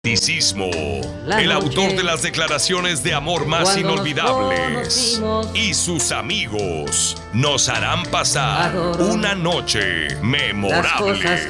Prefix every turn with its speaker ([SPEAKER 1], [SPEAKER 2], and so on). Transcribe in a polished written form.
[SPEAKER 1] Romanticismo, el autor de las declaraciones de amor más inolvidables, y sus amigos nos harán pasar una noche memorable.